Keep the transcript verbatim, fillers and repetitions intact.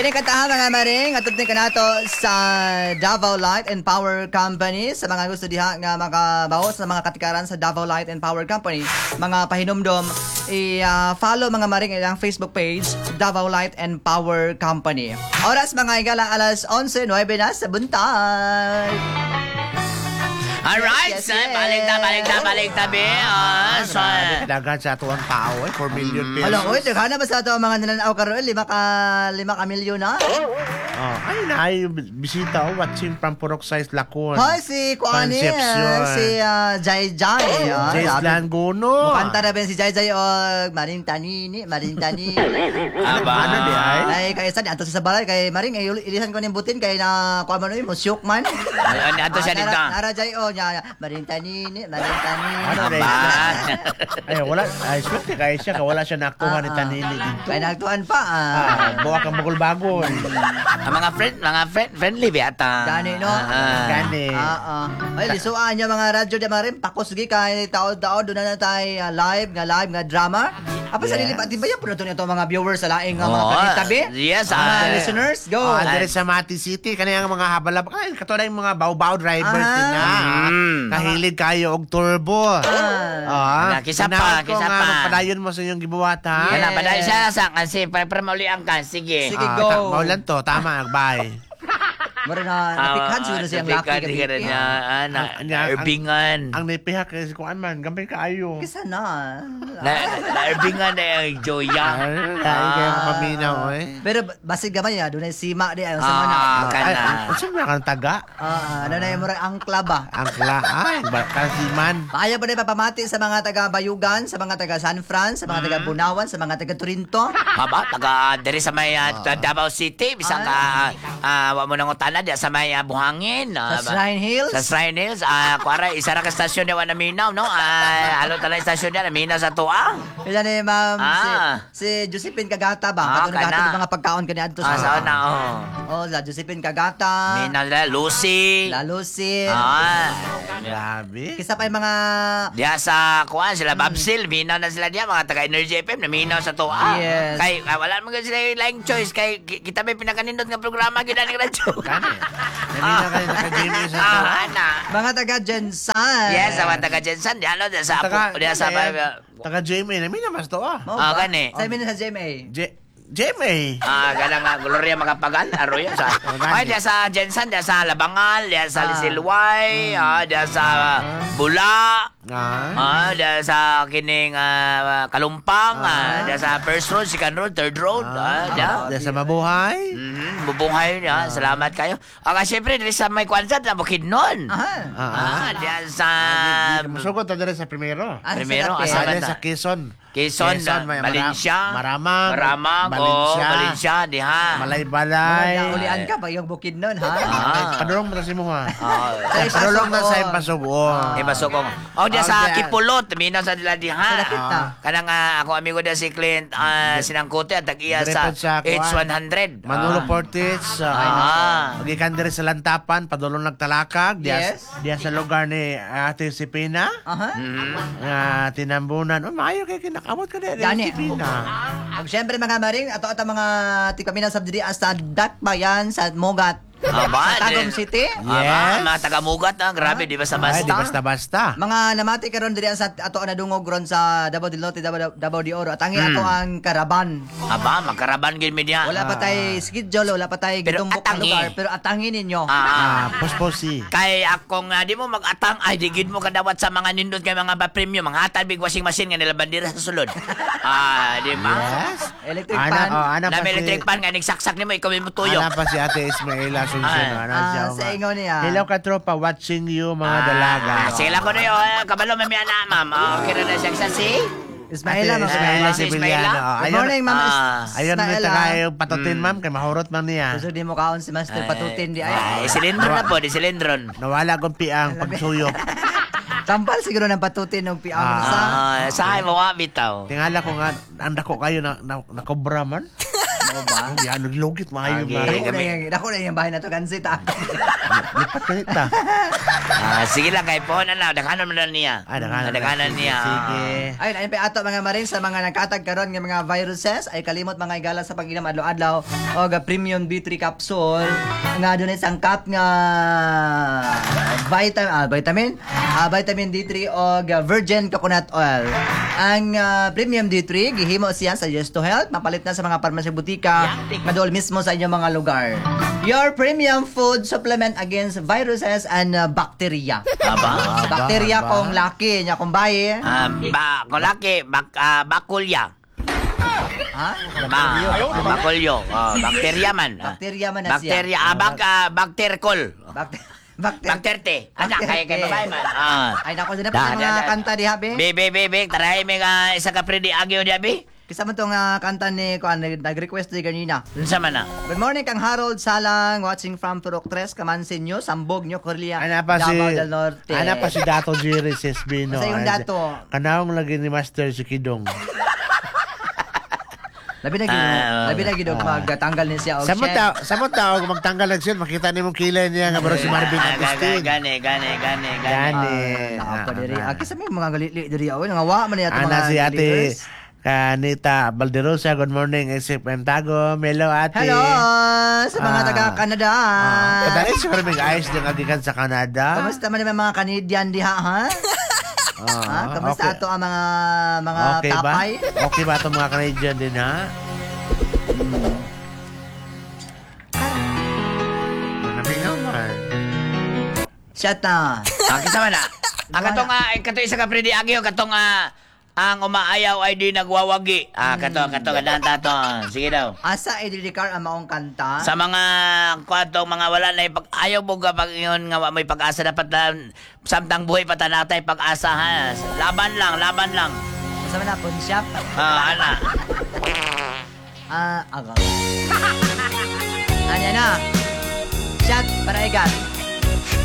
Kini kataha mga maring atod ni kanato sa Davao Light and Power Company sa mga gusto diha nga makabawo sa mga katikaran sa Davao Light and Power Company. Mga pahinumdom i-follow mga maring ilang Facebook page Davao Light and Power Company. Oras mga igala alas onse nueve na sa buntag. Alright, Yes, yes, son. yes. Balik na, balik na, balik na, be. Ah, son. Dagan sa atuang tao eh, four million pesos. Hala, oy, daghan na ba sa ato ang mga nananaw karon lima ka lima ka milyon na? Oh, ay na, ay bisita oh, watching from Purok Size Lacon. Hoy, si Kuani, Concepcion. si uh, Jai Jai. ah, Jace sabi- Langono. Mukanta na ba si Jai Jai o Maring Tanini, Maring Tanini. Aba. Ano di ay? Ay, kaya sa ato sa balay kay Maring ay ilisan ko ning butin kay na kuha man mo syok man. Ay, ano, ato siya Ah, dito? Nara, nara Jai o nya Maring Tanini, Maring Tanini. Ano rin? Aba. Ay, wala. Ay, swerte kaya siya. Wala siya nakuha ni Ah, ah. Tanini dito. Kaya nagtuan pa ah. Ah, buwa kang bukol bagon. Ang mga friend, mga friend, friendly, be, ata. Gani, no? Ah. Gani. Ah, ah. Ay, lisuan niya mga radyo di marim pakos gi kay taod-taod do na na tay ah, live nga live nga drama. Apa sa Yeah. dili ba yan po na to mga viewers sa laing nga mga Oo. kanitabi? Yes, mga ah. listeners, go. Oh, andre sa Mati City, kaniyang mga habalab. Ay, katulad yung mga baw-baw drivers Ah. din na. Mm. Kahilig kayo og turbo. Ah. Ah, Ano, kisa pa, Tinawag ko kisa nga, pa. magpadayon mo sa inyong gibuhat, ha? Yeah. Kana, padahil siya sa kasi, para, para maulian ka, sige. Sige. Ah, go. ta- maulan to, tama, bye. Mara na napikhan siguro siyang laki Napikhan, gabi. siguro niya, ah, na, Ang- ang- Erbingan. Ang naipihak kasi kung man, gambay kaayo. Kisa na. Na, na Erbingan na yung Joya. Ay, kayo paminaw, eh. Pero basig gamay ya, dunay sima di ayo sa mana. Ah, Ay, kana. ano siya kang taga? Ah, ano na yung murag angkla ba? Ang kla, ay, kasiman. Paaya ba na papamati sa mga taga Bayugan, sa mga taga San Fran, sa mga taga Bunawan, sa mga taga Torinto? Haba, taga diri sa may ah, Davao City, bisang ka ah, wa mo nang utana di sa may ah, Buhangin. ah, Sa ba- Shrine Hills? Sa Shrine Hills, ah, kuara isa ra ka stasyon ni wa naminaw, no? Ah, alo tala stasyon niya naminaw sa tuwa. Kaya ni ma'am Ah. si, si Josephine Kagata ba? Ah, Katong naghatod kana. ng mga pagkaon kani adto Ah, sa na oh. Oh, la Josephine Kagata. Minaw na Lucy. La Lucy. Ah. Grabe. Kisa pa yung mga Diya sa kuan sila Babsil, minaw na sila diya mga taga Energy F M na minaw sa tuwa. Yes. Kay ah, wala man sila yung laing choice kay ki- kita may pinakanindot nga programa gyud ani radyo. Kani. Namina ka rin naka-Jimmy sa to. Ah, ana. mga taga Jensan. Yes, sa mga taga Jensen, di ano, di sa Taga, apo, di sa taga Jimmy, namina mas to ah. Mao Ah, ba? gani. Sa amin na sa J M A. J- Jimmy. Ah, gala nga Gloria Magapagal, aro yan sa. Oh, gani. Ay, di sa Jensen, di sa Labangal, di sa Ah. Lisilway, ah, di sa Bula, Ah. ah, di sa kining ah, Kalumpang, Ah. ah, di sa First Road, Second Road, Third Road, ah, di. Ah, sa mabuhay. Mhm, bubunghay niya. Salamat kayo. Ah, syempre, di sa may kwansat na Bukidnon. Aha. Ah, Ah, di sa Masugod na dere sa primero. Ah, Primero, sa asa Lapid. Sa na? sa Quezon. Quezon, Quezon, na- may Valencia, Maramag. Maramag, oh, Valencia, diha. Malay-balay. Mga ulian ka ba yung bukid nun, ha? Ah. Padulong mo na si mo ha. Ah, Sa Padulong na Ipasugong. sa Ipasugong. eh, masukong. Oh, diya sa Oh, diya. Kipulot, minaw sa dila diha. Sa Lapid na. Kanang ah, ako amigo dia si Clint ah, Sinangkote at tag-iya sa Direpot sa H kuwan. one hundred. Manolo Portis. Ah. Magikan diri sa Lantapan, padulong nagtalakag. Diya, Yes. diya sa lugar ni Ate Sipina. Aha. Mhm. Nga tinambunan. Oh, maayo kay kinakamot ka diri. Gani. Sipina. Ug syempre mga maring ato ato mga tikaminan sa diri sa Dakbayan sa Mogat. Ah, ba? Sa Tagum City. Ah, Yes. mga taga-mugat ah, grabe, di ba sa Ay, di basta? basta-basta. Mga namati karon diri sa ato na dungog ron sa Davao del Norte, Davao, Davao de Oro. Atangi Hmm. ato ang karaban. Aba, magkaraban gid mi diya. Wala pa tay schedule, wala pa tay Pero gitumbok na atangi. lugar, pero atangin ninyo. Ah, ah. Ah, posposi. Kay akong nga di mo mag-atang ay digid mo kadawat sa mga nindot kay mga ba premium mga hatad big washing machine nga nila bandira sa sulod. Ah, di ba? Yes. Electric Ana, pan. oh, ana Na pa may si... electric pan nga nagsaksak nimo ikaw mo tuyo. Ana pa si Ate Ismaela Asuncion. Ah. Ana Ah, siya, sa nga. ingaw niya. Hello ka tropa, watching you mga dalaga. Ah, sila ko na yun. Kabalo may na, ma'am. Oh, kira na siya sa si? Ismaela, Ate mga Ismaela Ah, si Sibiliano. Ismaela? Oh, Good ayun- morning, Ma'am Ah, Ayun na Ismaela. tayo patutin, ma'am, kay mahurot man niya. Gusto di mo kaon si Master Patutin di ay. Ay, silindron na po, di silindron. Nawala kong piang pagsuyok. Tampal siguro ng Patutin ng piang Ah. sa. Ah, sa ay mo bitaw. Tingala ko nga, ang dako kayo na, na, na cobra man. Mo ba? Yan, naglugit maayo Okay. mare. Dako na yung, dako na yung bahay na to, kansit ah. Lipat ka nita. Ah, sige lang, kay po na lang. Dakanan mo na niya. Ah, dakanan. Dakanan niya. Sige. Ayun, ayun pa ato mga marin sa mga nagkatag karon nga mga viruses ay kalimot mga igala sa pag-inom adlaw-adlaw o ga premium B three capsule nga adunay sangkap nga vitamin ah, vitamin ah, vitamin D three o ga virgin coconut oil. Ang ah, premium D three gihimo siya sa Yes to Health, mapalit na sa mga parmasya butika madol mismo sa inyong mga lugar. Your premium food supplement against viruses and ah, bacteria. Aba? Aba, Bakterya aba. kung laki nya kung bayi. Ah, ba, kulaki, bak, ah, bakulya. Ha? Ba, bakulyo. Oh, bakterya man. Ah. Bakterya man na siya. Bakterya, ah, bak, ah, bakterkol. Bakter bakter Bakterte. Anak, kay kay Bakterte. babae man. Ah. Ay nako sila Da, pa da, mga da. kanta di habi. Be, be, be, be, taray may nga isa ka predi agyo di abi. Kisa man tong ah, kanta ni kuan nag-request di kanina. Unsa man na? Good morning kang Harold Salang watching from Turok Tres Kamansin nyo Sambog nyo Corlia Ana pa si Davao del Norte. Ana pa si Dato Jerry Sesbino. Asa yung dato? Kanawang lagi ni Master si Kidong. Labi na gid Ah, labi na gid og magtanggal ni siya og Sa mo chef. ta, sa mo ta og magtanggal lang siya, makita nimo kilay niya nga baro si Marvin Ah, ga- Agustin. Gani, gani, gani, gani. Gani. Ah, pa diri. Ah, Ah, kisa may mga galili diri aw nga wa man niya to Ana mga si Ate leaders. Kanita Balderosa, good morning, Isip M. Tago. Hello, Ate. Hello sa mga Ah. taga Canada. Ah, Kadali siya kami ayos din agikan sa Canada. Kamusta man naman mga Canadian diha ha? Ah, Ha? Kamusta okay. ato ang mga mga Okay ba? tapay? Okay ba itong mga Canadian din, ha? Maraming naman. Shut na. Ah, kisa man na. Ang katong nga, kato isa ka predi agyo, katong nga, ang umaayaw ay di nagwawagi. Ah, kato, kato, kadaan tato. Sige daw. Asa ididikar ang maong kanta? Sa mga kwatong mga wala na pag ayaw mo kapag yun nga wa may pag-asa dapat na samtang buhay pa tanatay pag-asa ha. Laban lang, laban lang. Sa na pawn shop? Ah, ana. Ah, agaw. Anya na. Shot para igat.